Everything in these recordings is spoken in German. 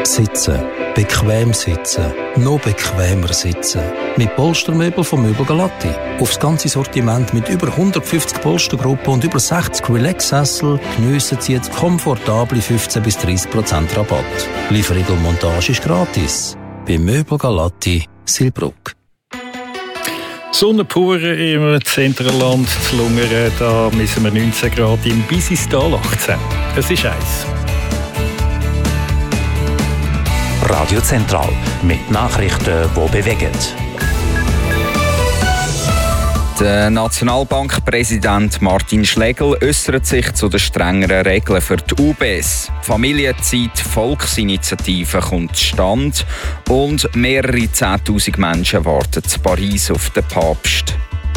Sitzen. Bequem sitzen. Noch bequemer sitzen. Mit Polstermöbel von Möbel Galatti. Aufs ganze Sortiment mit über 150 Polstergruppen und über 60 Relax-Sessel geniessen Sie jetzt komfortable 15-30% Rabatt. Lieferung und Montage ist gratis. Bei Möbel Galatti, Silbruck. Sonne pur im Zentralland zu Lungern, da müssen wir 19 Grad im Bisistal 18. Es ist heiß. Radio Zentral mit Nachrichten, die bewegen. Der Nationalbankpräsident Martin Schlegel äußert sich zu den strengeren Regeln für die UBS. Familienzeit Volksinitiative kommt zustande und mehrere 10'000 Menschen warten in Paris auf den Papst.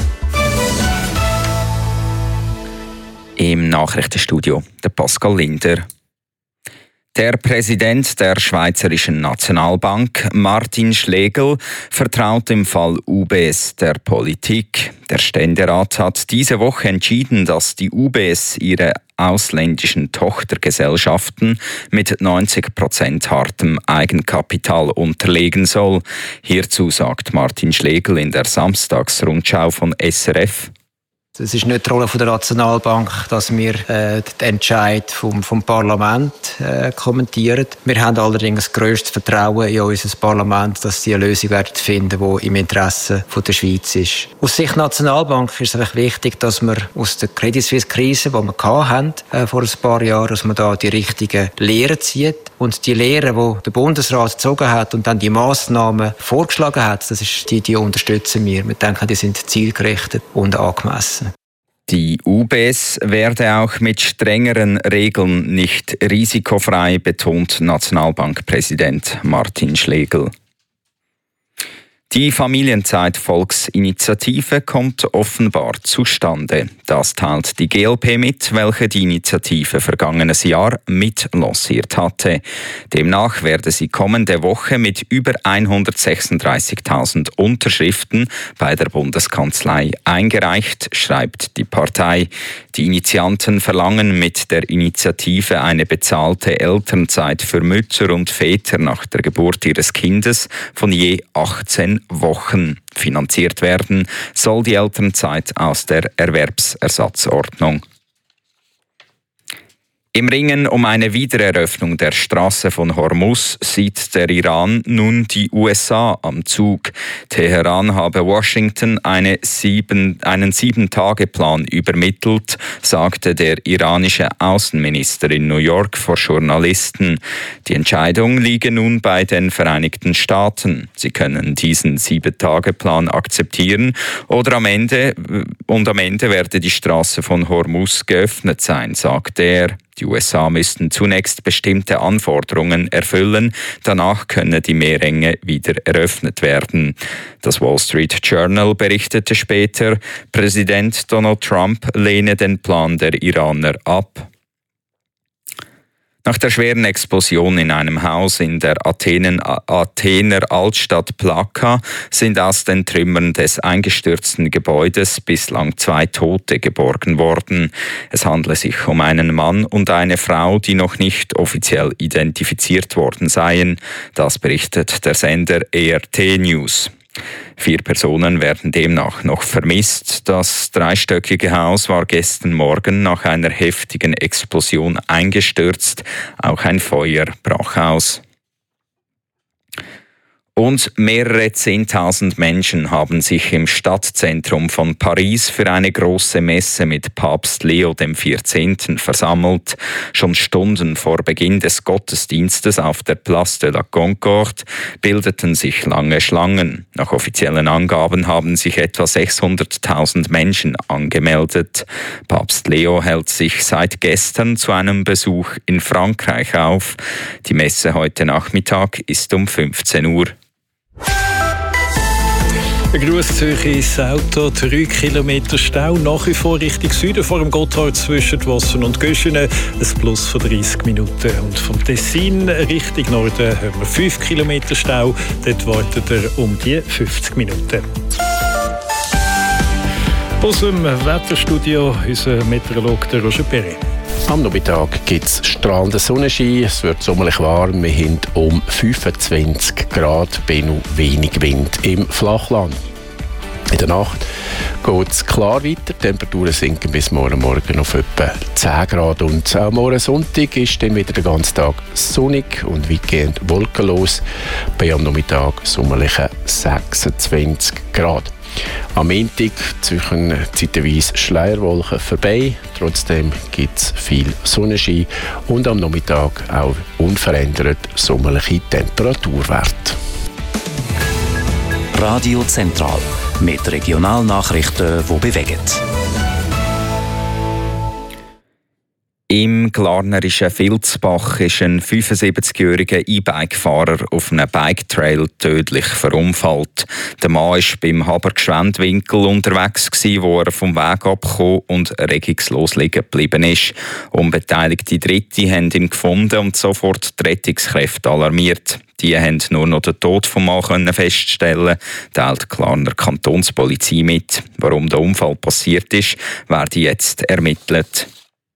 Im Nachrichtenstudio der Pascal Linder. Der Präsident der Schweizerischen Nationalbank, Martin Schlegel, vertraut im Fall UBS der Politik. Der Ständerat hat diese Woche entschieden, dass die UBS ihre ausländischen Tochtergesellschaften mit 90% hartem Eigenkapital unterlegen soll. Hierzu sagt Martin Schlegel in der Samstagsrundschau von SRF: Es ist nicht die Rolle der Nationalbank, dass wir den Entscheid vom Parlament kommentieren. Wir haben allerdings grösstes Vertrauen in unser Parlament, dass sie eine Lösung werden finden, die im Interesse der Schweiz ist. Aus Sicht der Nationalbank ist es einfach wichtig, dass wir aus der Credit Suisse-Krise, die wir hatten, vor ein paar Jahren, dass man da die richtigen Lehren zieht. Und die Lehren, die der Bundesrat gezogen hat und dann die Massnahmen vorgeschlagen hat, die unterstützen wir. Wir denken, die sind zielgerichtet und angemessen. Die UBS werde auch mit strengeren Regeln nicht risikofrei, betont Nationalbankpräsident Martin Schlegel. Die Familienzeit-Volksinitiative kommt offenbar zustande. Das teilt die GLP mit, welche die Initiative vergangenes Jahr mitlanciert hatte. Demnach werde sie kommende Woche mit über 136.000 Unterschriften bei der Bundeskanzlei eingereicht, schreibt die Partei. Die Initianten verlangen mit der Initiative eine bezahlte Elternzeit für Mütter und Väter nach der Geburt ihres Kindes von je 18 Wochen. Finanziert werden soll die Elternzeit aus der Erwerbsersatzordnung. Im Ringen um eine Wiedereröffnung der Straße von Hormuz sieht der Iran nun die USA am Zug. Teheran habe Washington einen 7-Tage-Plan übermittelt, sagte der iranische Außenminister in New York vor Journalisten. Die Entscheidung liege nun bei den Vereinigten Staaten. Sie können diesen 7-Tage-Plan akzeptieren oder am Ende werde die Straße von Hormuz geöffnet sein, sagte er. Die USA müssten zunächst bestimmte Anforderungen erfüllen, danach könne die Meerenge wieder eröffnet werden. Das Wall Street Journal berichtete später, Präsident Donald Trump lehne den Plan der Iraner ab. Nach der schweren Explosion in einem Haus in der Athener Altstadt Plaka sind aus den Trümmern des eingestürzten Gebäudes bislang 2 Tote geborgen worden. Es handle sich um einen Mann und eine Frau, die noch nicht offiziell identifiziert worden seien. Das berichtet der Sender ERT News. 4 Personen werden demnach noch vermisst. Das 3-stöckige Haus war gestern Morgen nach einer heftigen Explosion eingestürzt. Auch ein Feuer brach aus. Und mehrere 10.000 Menschen haben sich im Stadtzentrum von Paris für eine große Messe mit Papst Leo XIV. Versammelt. Schon Stunden vor Beginn des Gottesdienstes auf der Place de la Concorde bildeten sich lange Schlangen. Nach offiziellen Angaben haben sich etwa 600.000 Menschen angemeldet. Papst Leo hält sich seit gestern zu einem Besuch in Frankreich auf. Die Messe heute Nachmittag ist um 15 Uhr. Ein Gruß Zürich ins Auto, 3 Kilometer Stau, nach wie vor Richtung Süden vor dem Gotthard zwischen Wassen und Göschenen, ein Plus von 30 Minuten. Und vom Tessin Richtung Norden haben wir 5 Kilometer Stau, dort wartet er um die 50 Minuten. Aus dem Wetterstudio unser Meteorologe Roger Perret. Am Nachmittag gibt es strahlenden Sonnenschein, es wird sommerlich warm, wir haben um 25 Grad, noch wenig Wind im Flachland. In der Nacht geht es klar weiter, die Temperaturen sinken bis morgen Morgen auf etwa 10 Grad und auch morgen Sonntag ist dann wieder den ganzen Tag sonnig und weitgehend wolkenlos, bei am Nachmittag sommerliche 26 Grad. Am Montag zwischen zeitweise Schleierwolken vorbei. Trotzdem gibt es viel Sonnenschein und am Nachmittag auch unverändert sommerliche Temperaturwerte. Radio Zentral mit Regionalnachrichten, die bewegen. Im glarnerischen Vilsbach ist ein 75-jähriger E-Bike-Fahrer auf einem Bike-Trail tödlich verunfallt. Der Mann war beim Habergschwendwinkel unterwegs, wo er vom Weg abgekommen und regungslos liegen geblieben ist. Unbeteiligte Dritte haben ihn gefunden und sofort die Rettungskräfte alarmiert. Die haben nur noch den Tod des Mannes feststellen, teilt die Glarner Kantonspolizei mit. Warum der Unfall passiert ist, werde jetzt ermittelt.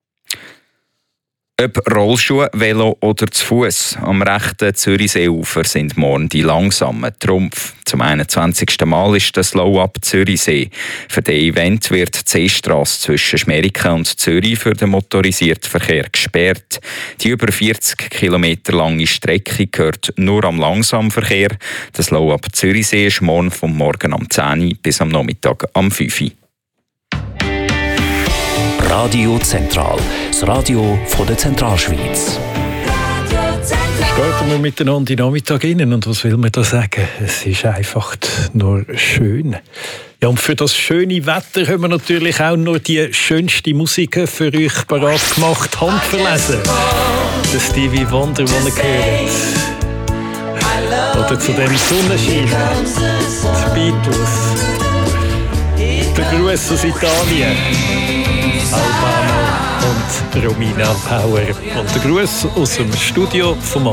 Ob Rollschuhe, Velo oder zu Fuß, am rechten Zürichseeufer sind morgen die langsamen Trumpf. Zum 21. Mal ist der Slow-Up Zürichsee. Für den Event wird die Seestrasse zwischen Schmeriken und Zürich für den motorisierten Verkehr gesperrt. Die über 40 Kilometer lange Strecke gehört nur am Langsamverkehr. Der Slow-Up Zürichsee ist morgen vom Morgen am 10 Uhr bis am Nachmittag am 5 Uhr. Radio Zentral, das Radio von der Zentralschweiz. Starten wir miteinander in den Nachmittag rein. Und was will man da sagen? Es ist einfach nur schön. Ja, und für das schöne Wetter haben wir natürlich auch nur die schönste Musik für euch parat gemacht. Handverlesen. Der Stevie Wonder, den ihr gehört. Oder zu dem Sonnenschein. Die Beatles. Der Gruß aus Italien. Albano und Romina Power. Und der Gruß aus dem Studio vom